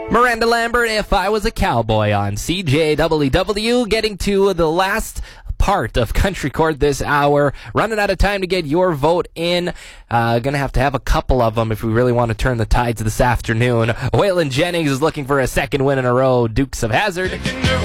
Miranda Lambert, If I Was a Cowboy on CJWW, getting to the last part of Country Court this hour. Running out of time to get your vote in. Gonna have to have a couple of them if we really want to turn the tides this afternoon. Waylon Jennings is looking for a second win in a row. Dukes of Hazzard.